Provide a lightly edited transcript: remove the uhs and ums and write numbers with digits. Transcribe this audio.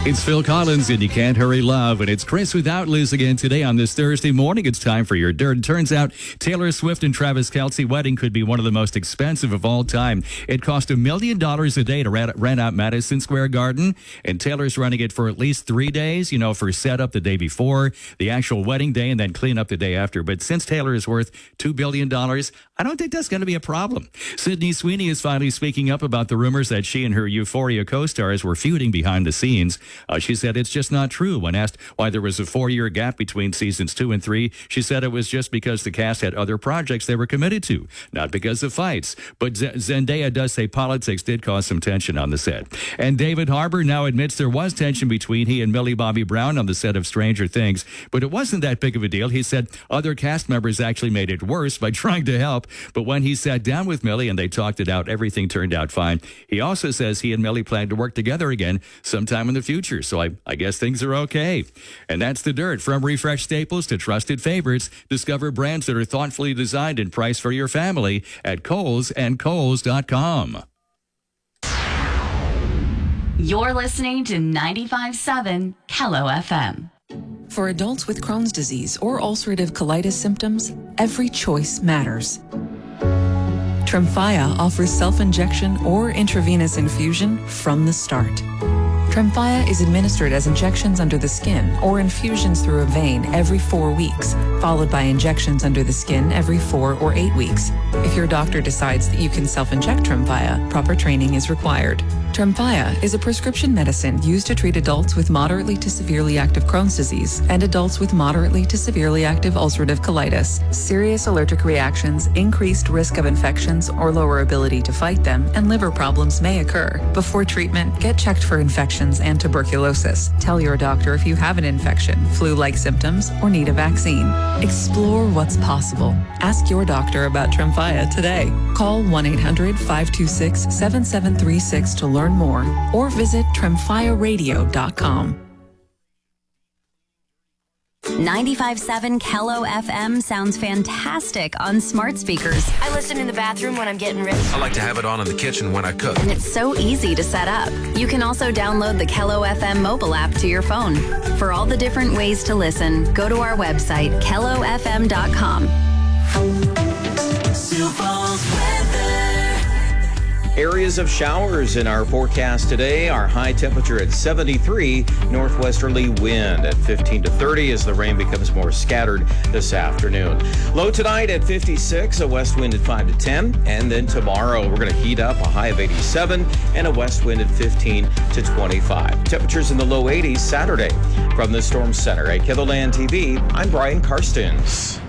It's Phil Collins and You Can't Hurry Love, and it's Chris without Liz again today on this Thursday morning. It's time for your dirt. Turns out Taylor Swift and Travis Kelce wedding could be one of the most expensive of all time. It cost $1 million a day to rent out Madison Square Garden, and Taylor's running it for at least 3 days, for setup the day before, the actual wedding day, and then clean up the day after. But since Taylor is worth $2 billion, I don't think that's going to be a problem. Sydney Sweeney is finally speaking up about the rumors that she and her Euphoria co-stars were feuding behind the scenes. She said it's just not true. When asked why there was a 4-year gap between seasons 2 and 3, she said it was just because the cast had other projects they were committed to, not because of fights. But Zendaya does say politics did cause some tension on the set. And David Harbour now admits there was tension between he and Millie Bobby Brown on the set of Stranger Things, but it wasn't that big of a deal. He said other cast members actually made it worse by trying to help, but when he sat down with Millie and they talked it out, everything turned out fine. He also says he and Millie plan to work together again sometime in the future. So I guess things are okay. And that's the dirt. From refreshed staples to trusted favorites, discover brands that are thoughtfully designed and priced for your family at Kohl's and Kohl's.com. You're listening to 95.7 Hello FM. For adults with Crohn's disease or ulcerative colitis symptoms, every choice matters. Tremfya offers self-injection or intravenous infusion from the start. Tremfya is administered as injections under the skin or infusions through a vein every 4 weeks, followed by injections under the skin every 4 or 8 weeks. If your doctor decides that you can self-inject Tremfya, proper training is required. Tremfya is a prescription medicine used to treat adults with moderately to severely active Crohn's disease and adults with moderately to severely active ulcerative colitis. Serious allergic reactions, increased risk of infections or lower ability to fight them, and liver problems may occur. Before treatment, get checked for infections and tuberculosis. Tell your doctor if you have an infection, flu-like symptoms, or need a vaccine. Explore what's possible. Ask your doctor about Tremfya today. Call 1-800-526-7736 to learn more or visit tremfyaradio.com. 95.7 Hello FM sounds fantastic on smart speakers. I listen in the bathroom when I'm getting ready. I like to have it on in the kitchen when I cook. And it's so easy to set up. You can also download the Hello FM mobile app to your phone. For all the different ways to listen, go to our website, hellofm.com. Sioux Falls weather. Areas of showers in our forecast today. Our high temperature at 73, northwesterly wind at 15 to 30 as the rain becomes more scattered this afternoon. Low tonight at 56, a west wind at 5 to 10. And then tomorrow we're going to heat up, a high of 87 and a west wind at 15 to 25. Temperatures in the low 80s Saturday. From the Storm Center at KELOLAND TV, I'm Brian Karstens.